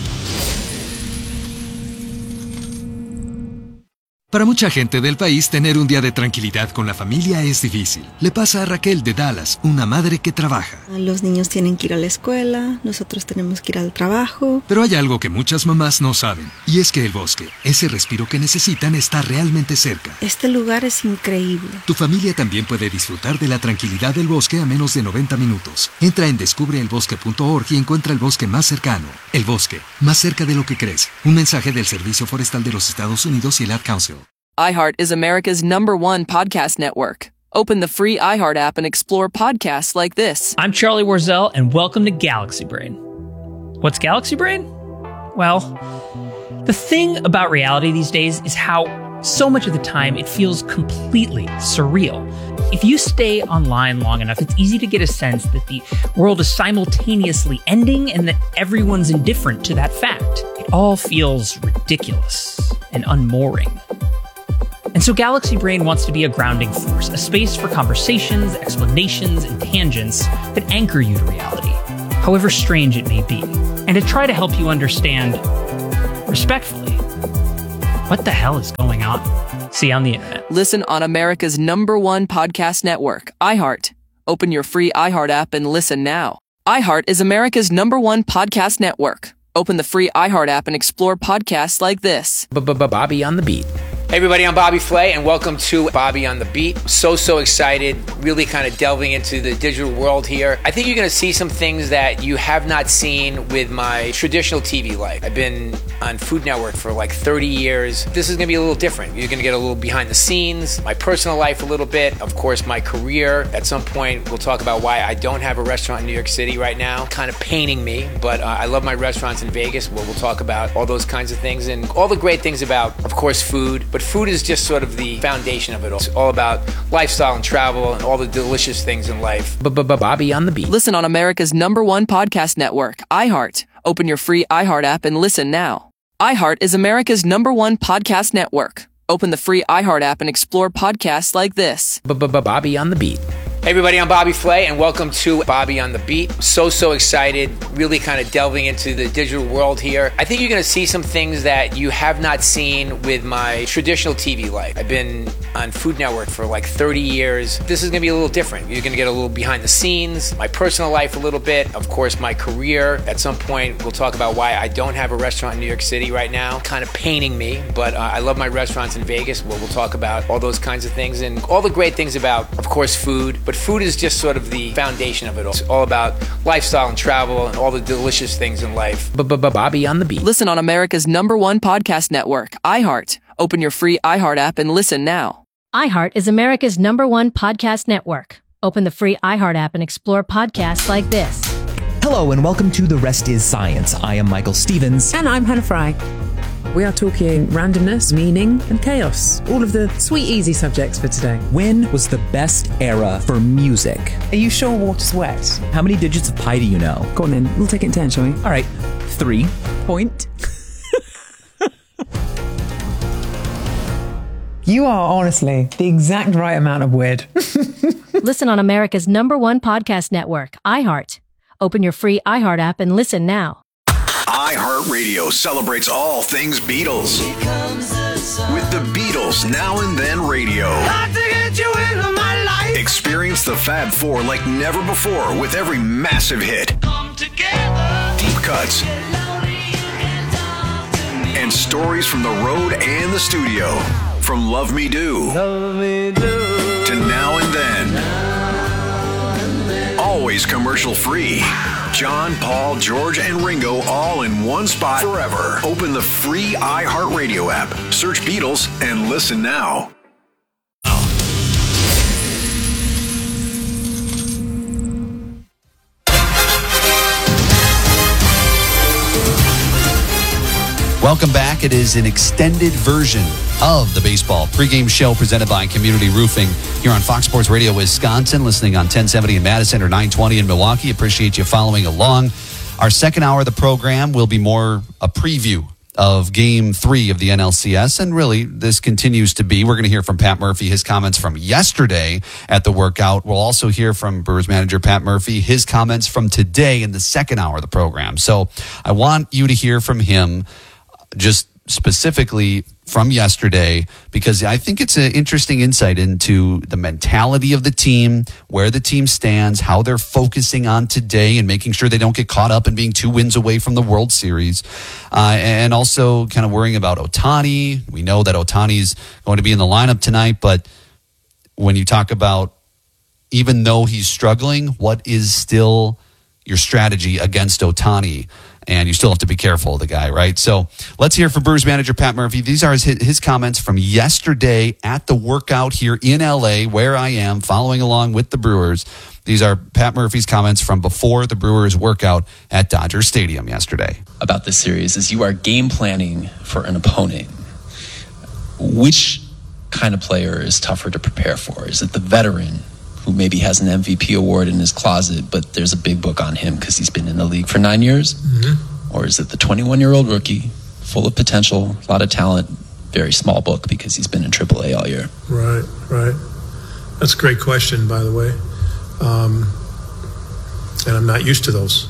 Para mucha gente del país, tener un día de tranquilidad con la familia es difícil. Le pasa a Raquel de Dallas, una madre que trabaja.
Los niños tienen que ir a la escuela, nosotros tenemos que ir al trabajo.
Pero hay algo que muchas mamás no saben, y es que el bosque, ese respiro que necesitan, está realmente cerca.
Este lugar es increíble.
Tu familia también puede disfrutar de la tranquilidad del bosque a menos de 90 minutos. Entra en descubreelbosque.org y encuentra el bosque más cercano. El bosque, más cerca de lo que crees. Un mensaje del Servicio Forestal de los Estados Unidos y el Ad Council.
iHeart is America's #1 podcast network. Open the free iHeart app and explore podcasts like this.
I'm Charlie Warzel, and welcome to Galaxy Brain. What's Galaxy Brain? Well, the thing about reality these days is how so much of the time it feels completely surreal. If you stay online long enough, it's easy to get a sense that the world is simultaneously ending and that everyone's indifferent to that fact. It all feels ridiculous and unmooring. And And so Galaxy Brain wants to be a grounding force, a space for conversations, explanations, and tangents that anchor you to reality, however strange it may be, and to try to help you understand, respectfully, what the hell is going on. See you on the internet.
Listen on America's #1 podcast network, iHeart. Open your free iHeart app and listen now. iHeart is America's #1 podcast network. Open the free iHeart app and explore podcasts like this.
Bobby on the Beat. Hey everybody, I'm Bobby Flay and welcome to Bobby on the Beat. So excited, really kind of delving into the digital world here. I think you're going to see some things that you have not seen with my traditional TV life. I've been on Food Network for like 30 years. This is going to be a little different. You're going to get a little behind the scenes, my personal life a little bit, of course my career. At some point we'll talk about why I don't have a restaurant in New York City right now. Kind of paining me, but I love my restaurants in Vegas. We'll talk about all those kinds of things and all the great things about, of course, food. But food is just sort of the foundation of it all. It's all about lifestyle and travel and all the delicious things in life. Bobby on the Beat.
Listen on America's #1 podcast network, iHeart. Open your free iHeart app and listen now. iHeart is America's #1 podcast network. Open the free iHeart app and explore podcasts like this.
Bobby on the Beat. Hey everybody, I'm Bobby Flay and welcome to Bobby on the Beat. So excited, really kind of delving into the digital world here. I think you're going to see some things that you have not seen with my traditional TV life. I've been on Food Network for like 30 years. This is going to be a little different. You're going to get a little behind the scenes, my personal life a little bit, of course my career. At some point we'll talk about why I don't have a restaurant in New York City right now. Kind of paining me, but I love my restaurants in Vegas. We'll talk about all those kinds of things and all the great things about, of course, food. But food is just sort of the foundation of it all. It's all about lifestyle and travel and all the delicious things in life. Bobby on the Beat.
Listen on America's #1 podcast network, iHeart. Open your free iHeart app and listen now.
iHeart is America's #1 podcast network. Open the free iHeart app and explore podcasts like this.
Hello and welcome to The Rest is Science. I am Michael Stevens.
And I'm Hannah Fry. We are talking randomness, meaning, and chaos. All of the sweet, easy subjects for today.
When was the best era for music?
Are you sure water's wet?
How many digits of pi do you know?
Go on then. We'll take it in turn, shall we?
All right. 3.
Point. You are honestly the exact right amount of weird.
Listen on America's #1 podcast network, iHeart. Open your free iHeart app and listen now.
iHeartRadio celebrates all things Beatles with the Beatles Now and Then Radio. Experience the Fab Four like never before with every massive hit, deep cuts, and stories from the road and the studio. From Love Me Do to Now and Then. Always commercial free. John, Paul, George, and Ringo all in one spot forever. Open the free iHeartRadio app. Search Beatles and listen now.
Welcome back. It is an extended version of the baseball pregame show presented by Community Roofing here on Fox Sports Radio Wisconsin, listening on 1070 in Madison or 920 in Milwaukee. Appreciate you following along. Our second hour of the program will be more a preview of Game 3 of the NLCS, and really this continues to be. We're going to hear from Pat Murphy, his comments from yesterday at the workout. We'll also hear from Brewers manager Pat Murphy, his comments from today in the second hour of the program. So I want you to hear from him just specifically from yesterday, because I think it's an interesting insight into the mentality of the team, where the team stands, how they're focusing on today and making sure they don't get caught up in being 2 wins away from the World Series. And also kind of worrying about Ohtani. We know that Ohtani's going to be in the lineup tonight, but when you talk about, even though he's struggling, what is still your strategy against Ohtani? And you still have to be careful of the guy, right? So let's hear from Brewers manager Pat Murphy. These are his comments from yesterday at the workout here in LA, where I am following along with the Brewers. These are Pat Murphy's comments from before the Brewers workout at Dodger Stadium yesterday.
About this series is you are game planning for an opponent. Which kind of player is tougher to prepare for? Is it the veteran who maybe has an MVP award in his closet, but there's a big book on him because he's been in the league for 9 years? Mm-hmm. Or is it the 21-year-old rookie, full of potential, a lot of talent, very small book because he's been in AAA all year?
Right. That's a great question, by the way. And I'm not used to those.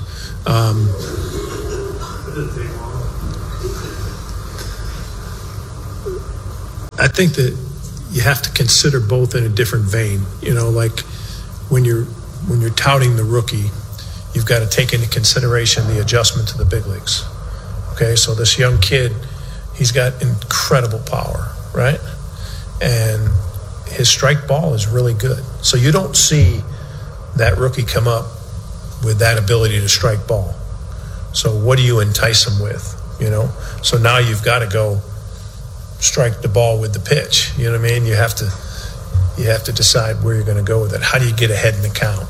I think that you have to consider both in a different vein. Like when you're touting the rookie, you've got to take into consideration the adjustment to the big leagues. Okay, so this young kid, he's got incredible power, right? And his strike ball is really good. So you don't see that rookie come up with that ability to strike ball. So what do you entice him with? So now you've got to go strike the ball with the pitch. You know what I mean? You have to decide where you're going to go with it. How do you get ahead in the count?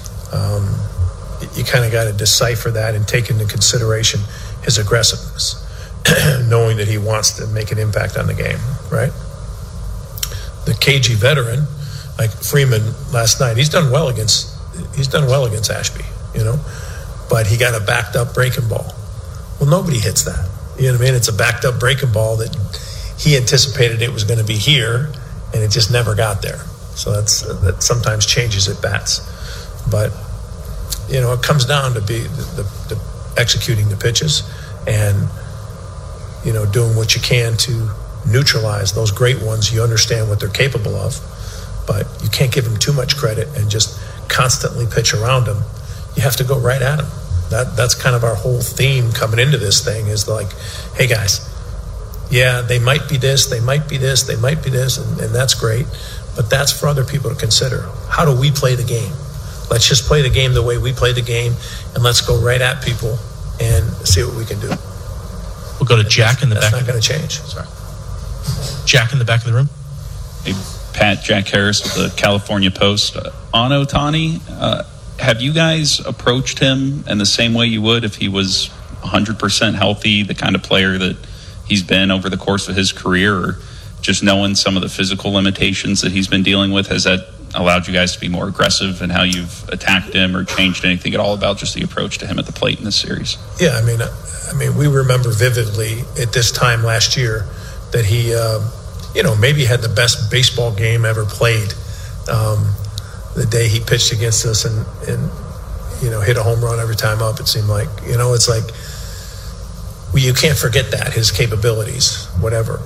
You kind of got to decipher that and take into consideration his aggressiveness, knowing that he wants to make an impact on the game, right? The cagey veteran, like Freeman last night, he's done well against Ashby, but he got a backed up breaking ball. Well, nobody hits that. You know what I mean? It's a backed up breaking ball that he anticipated it was going to be here, and it just never got there. So that sometimes changes at bats. But, it comes down to the executing the pitches and, doing what you can to neutralize those great ones. You understand what they're capable of, but you can't give them too much credit and just constantly pitch around them. You have to go right at them. That's kind of our whole theme coming into this thing is like, hey guys, yeah, they might be this, they might be this, they might be this, and that's great, but that's for other people to consider. How do we play the game? Let's just play the game the way we play the game, and let's go right at people and see what we can do.
We'll go to Jack in the back.
That's not going to change.
Sorry. Jack in the back of the room.
Hey, Pat, Jack Harris with the California Post. On Ohtani, have you guys approached him in the same way you would if he was 100% healthy, the kind of player that he's been over the course of his career, or just knowing some of the physical limitations that he's been dealing with? Has that allowed you guys to be more aggressive in how you've attacked him or changed anything at all about just the approach to him at the plate in this series?
Yeah, I mean, we remember vividly at this time last year that he, maybe had the best baseball game ever played. The day he pitched against us and hit a home run every time up, it seemed like. It's like, well, you can't forget that, his capabilities, whatever.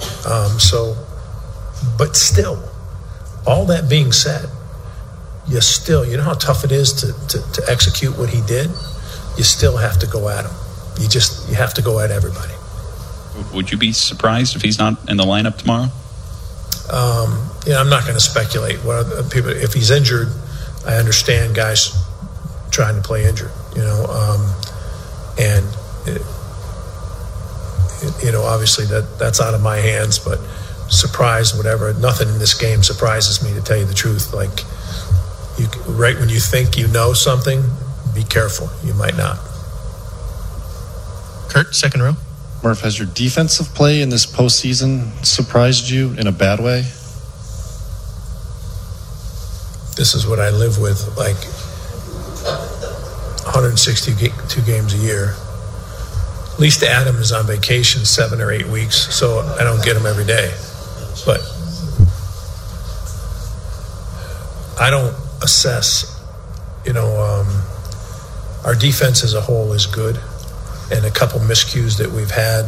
But still, all that being said, you know how tough it is to execute what he did? You still have to go at him. You have to go at everybody.
Would you be surprised if he's not in the lineup tomorrow?
I'm not going to speculate. If he's injured, I understand guys trying to play injured, obviously that's out of my hands, but surprise, whatever, nothing in this game surprises me, to tell you the truth. Like, right when you think you know something, be careful. You might not.
Kurt, second row.
Murph, has your defensive play in this postseason surprised you in a bad way?
This is what I live with, like 162 games a year. At least Adam is on vacation 7 or 8 weeks, so I don't get him every day. But I don't assess, our defense as a whole is good, and a couple miscues that we've had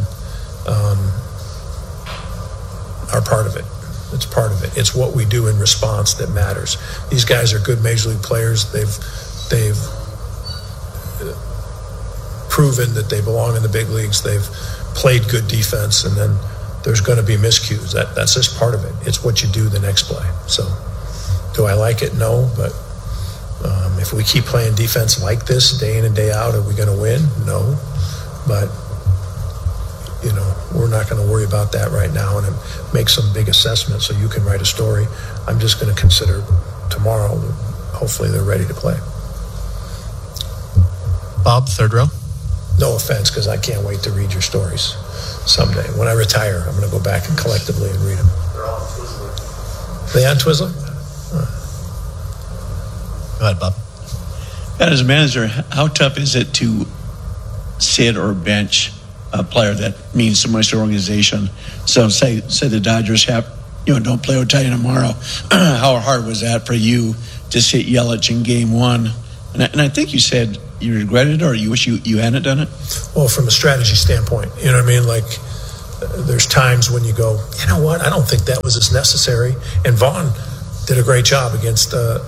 are part of it. It's part of it. It's what we do in response that matters. These guys are good major league players. They've proven that they belong in the big leagues. They've played good defense, and then there's going to be miscues. That's just part of it. It's what you do the next play. So, do I like it? No, but if we keep playing defense like this day in and day out, are we going to win? No, but we're not going to worry about that right now and make some big assessment so you can write a story. I'm just going to consider tomorrow. Hopefully they're ready to play.
Bob, third row.
No offense, because I can't wait to read your stories someday. When I retire, I'm going to go back and collectively and read them. Are they on Twizzler?
Go ahead, Bob.
As a manager, how tough is it to sit or bench
a player that means so much to the organization. So say the Dodgers don't play Ohtani tomorrow. How hard was that for you to sit Yelich in Game 1? And I think you said you regretted it, or you wish you hadn't done it.
Well, from a strategy standpoint, you know what I mean? Like, there's times when you go, you know what? I don't think that was as necessary. And Vaughn did a great job against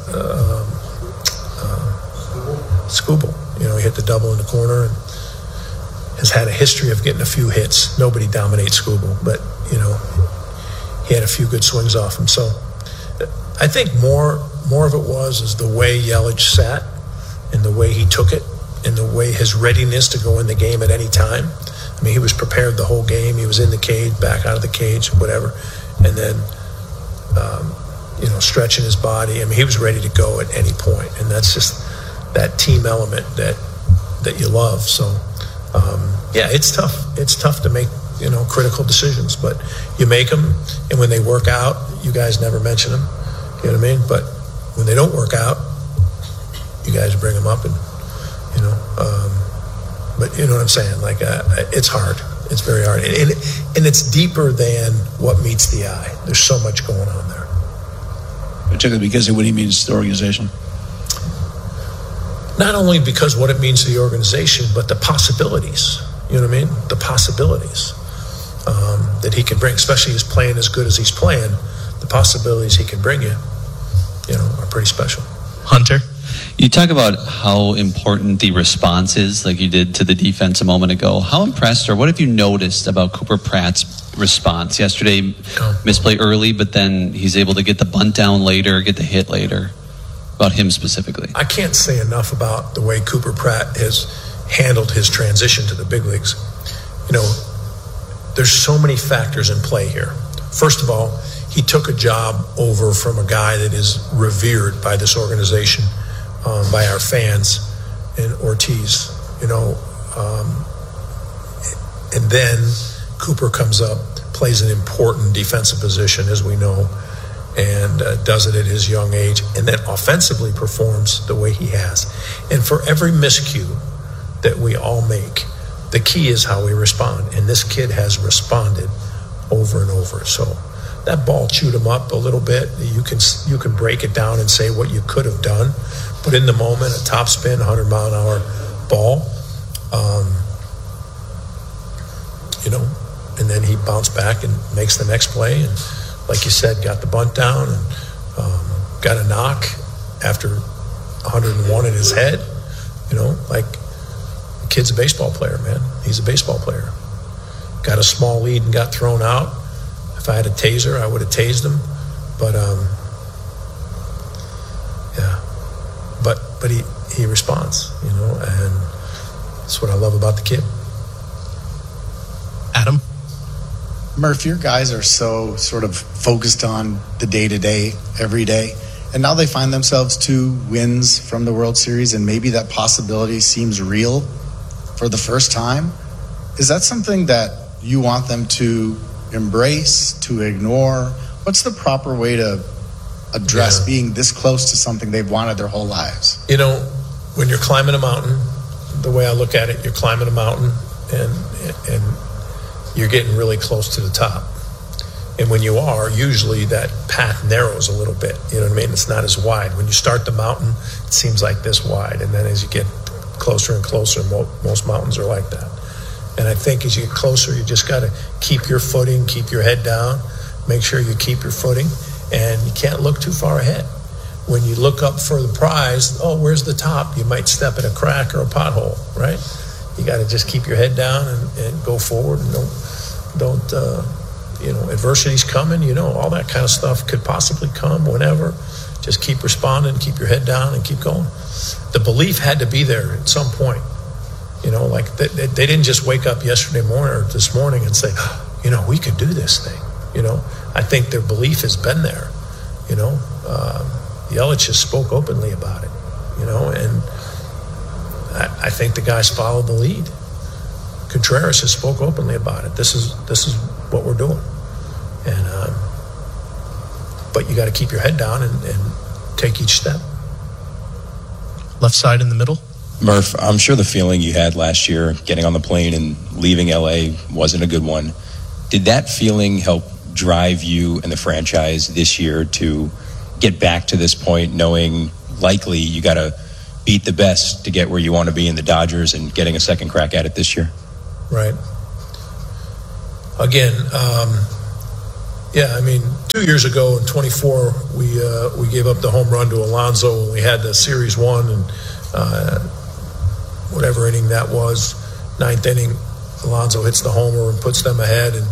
Skubal. You know, he hit the double in the corner and has had a history of getting a few hits. Nobody dominates Skubal, but, you know, he had a few good swings off him. So I think more of it is the way Yelich sat and the way he took it and the way his readiness to go in the game at any time. I mean, he was prepared the whole game. He was in the cage, back out of the cage, whatever. And then, stretching his body. I mean, he was ready to go at any point. And that's just that team element that you love. So, it's tough. It's tough to make, critical decisions. But you make them, and when they work out, you guys never mention them. You know what I mean? But when they don't work out, you guys bring them up and, but you know what I'm saying? Like, it's hard. It's very hard. And it's deeper than what meets the eye. There's so much going on there.
Particularly because of what he means to the organization.
Not only because what it means to the organization, but the possibilities. You know what I mean? The possibilities that he can bring, especially he's playing as good as he's playing. The possibilities he can bring you, are pretty special.
Hunter? You talk about how important the response is, like you did to the defense a moment ago. How impressed, or what have you noticed about Cooper Pratt's response? Yesterday, misplay early, but then he's able to get the bunt down later, get the hit later. About him specifically.
I can't say enough about the way Cooper Pratt has handled his transition to the big leagues. There's so many factors in play here. First of all, he took a job over from a guy that is revered by this organization, by our fans, in Ortiz, and then Cooper comes up, plays an important defensive position, as we know, and does it at his young age, and then offensively performs the way he has. And for every miscue that we all make, the key is how we respond, and this kid has responded over and over. So that ball chewed him up a little bit. You can break it down and say what you could have done, but in the moment, a top spin, 100-mile-an-hour ball, and then he bounced back and makes the next play, and like you said, got the bunt down and got a knock after 101 in his head. Like, the kid's a baseball player, man. He's a baseball player. Got a small lead and got thrown out. If I had a taser, I would have tased him. But, But he responds, and that's what I love about the kid.
Adam?
Murph, your guys are so sort of focused on the day-to-day, every day, and now they find themselves 2 wins from the World Series, and maybe that possibility seems real for the first time. Is that something that you want them to embrace, to ignore? What's the proper way to address being this close to something they've wanted their whole lives?
When you're climbing a mountain, the way I look at it, you're climbing a mountain and you're getting really close to the top. And when you are, usually that path narrows a little bit. You know what I mean? It's not as wide. When you start the mountain, it seems like this wide. And then as you get closer and closer, most mountains are like that. And I think as you get closer, you just got to keep your footing, keep your head down, make sure you keep your footing, and you can't look too far ahead. When you look up for the prize, where's the top? You might step in a crack or a pothole, right? You got to just keep your head down and go forward, and don't adversity's coming, all that kind of stuff could possibly come whenever. Just keep responding, keep your head down, and keep going. The belief had to be there at some point. Like they didn't just wake up yesterday morning or this morning and say, we could do this thing. I think their belief has been there. Yelich just spoke openly about it, and I think the guys followed the lead. Contreras has spoke openly about it. This is what we're doing, and but you got to keep your head down and take each step.
Left side in the middle.
Murph, I'm sure the feeling you had last year getting on the plane and leaving LA wasn't a good one. Did that feeling help drive you and the franchise this year to get back to this point, knowing likely you got to beat the best to get where you want to be in the Dodgers and getting a second crack at it this year?
Right. Again, 2 years ago in 24, we gave up the home run to Alonso when we had the Series 1 and whatever inning that was, ninth inning, Alonso hits the homer and puts them ahead, and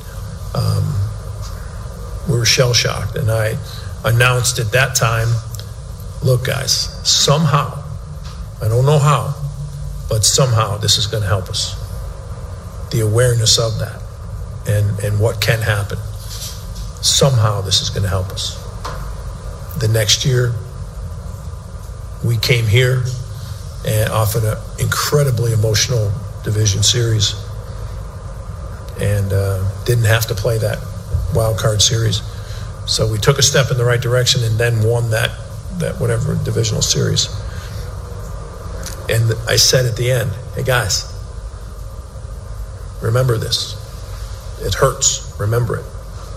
we were shell-shocked. And I announced at that time, look, guys, somehow, I don't know how, but somehow this is going to help us. The awareness of that and what can happen. Somehow this is going to help us. The next year, we came here and off an incredibly emotional division series and didn't have to play that wild card series. So we took a step in the right direction and then won that whatever divisional series. And I said at the end, hey guys, remember this. It hurts. Remember it.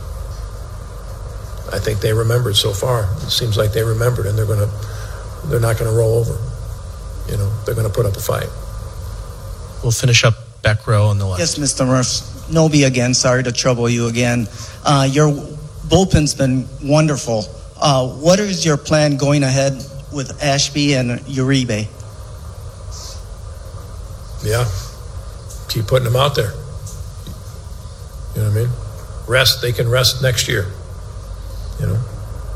I think they remembered so far. It seems like they remembered, and they're not going to roll over. You know, they're going to put up a fight.
We'll finish up back row on the left.
Yes, Mr. Murph. Nobi again. Sorry to trouble you again. Your bullpen's been wonderful. What is your plan going ahead with Ashby and Uribe?
Yeah. Keep putting them out there. You know what I mean? Rest. They can rest next year. You know?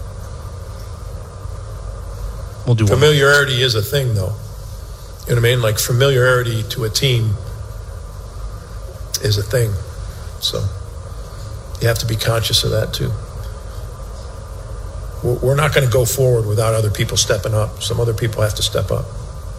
We'll do
familiarity is a thing, though. You know what I mean? Like, familiarity to a team is a thing. So you have to be conscious of that, too. We're not going to go forward without other people stepping up. Some other people have to step up.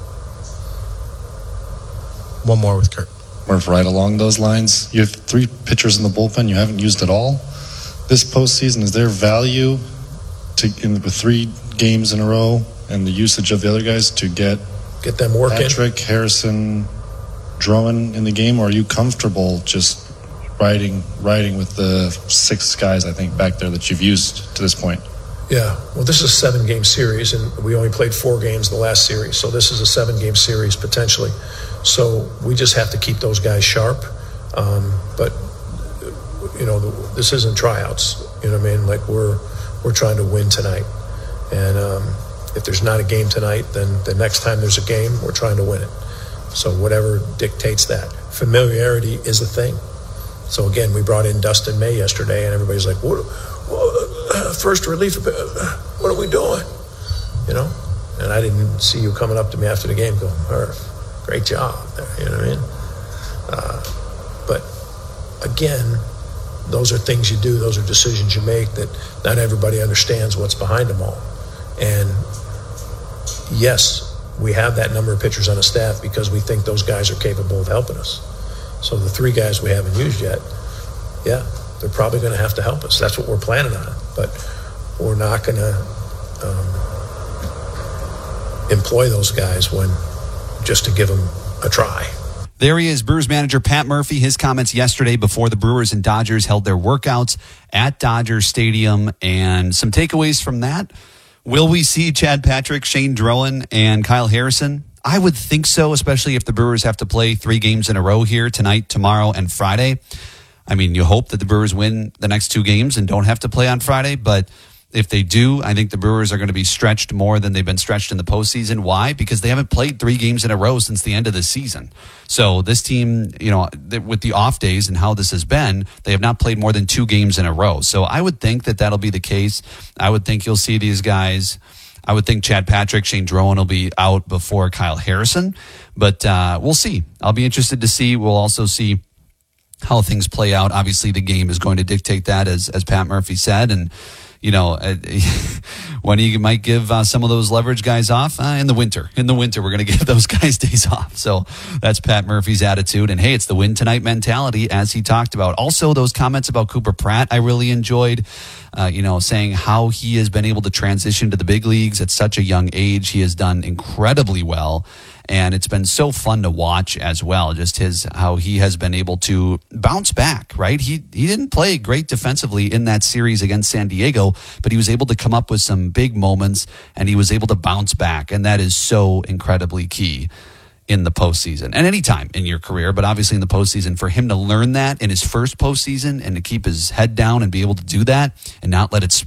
One more with Kurt.
Murph, right along those lines, you have 3 pitchers in the bullpen you haven't used at all this postseason. Is there value with 3 games in a row and the usage of the other guys to get
them working?
Patrick, Harrison, Drummond in the game, or are you comfortable just riding with the 6 guys, I think, back there that you've used to this point?
Yeah, well, this is a 7-game series, and we only played 4 games the last series, so this is a 7-game series potentially. So we just have to keep those guys sharp. But you know, this isn't tryouts. You know what I mean? Like we're trying to win tonight, and if there's not a game tonight, then the next time there's a game, we're trying to win it. So whatever dictates that. Familiarity is a thing. So again, we brought in Dustin May yesterday, and everybody's like, "What? First relief? What are we doing?" You know. And I didn't see you coming up to me after the game going, "Great job," there. You know what I mean? But again, those are things you do. Those are decisions you make that not everybody understands what's behind them all. And yes, we have that number of pitchers on the staff because we think those guys are capable of helping us. So the 3 guys we haven't used yet, yeah, they're probably going to have to help us. That's what we're planning on. But we're not going to employ those guys just to give them a try.
There he is, Brewers manager Pat Murphy. His comments yesterday before the Brewers and Dodgers held their workouts at Dodger Stadium. And some takeaways from that. Will we see Chad Patrick, Shane Drowan, and Kyle Harrison? I would think so, especially if the Brewers have to play 3 games in a row here tonight, tomorrow, and Friday. I mean, you hope that the Brewers win the next 2 games and don't have to play on Friday, but if they do, I think the Brewers are going to be stretched more than they've been stretched in the postseason. Why? Because they haven't played 3 games in a row since the end of the season. So this team, you know, with the off days and how this has been, they have not played more than 2 games in a row. So I would think that that'll be the case. I would think you'll see these guys. I would think Chad Patrick, Shane Drowan will be out before Kyle Harrison. But we'll see. I'll be interested to see. We'll also see how things play out. Obviously, the game is going to dictate that, as Pat Murphy said. And you know, when you might give some of those leverage guys off in the winter. In the winter, we're going to give those guys days off. So that's Pat Murphy's attitude. And hey, it's the win tonight mentality, as he talked about. Also, those comments about Cooper Pratt, I really enjoyed. You know, saying how he has been able to transition to the big leagues at such a young age. He has done incredibly well. And it's been so fun to watch as well, just how he has been able to bounce back, right? He didn't play great defensively in that series against San Diego, but he was able to come up with some big moments, and he was able to bounce back. And that is so incredibly key in the postseason and any time in your career, but obviously in the postseason, for him to learn that in his first postseason and to keep his head down and be able to do that and not let it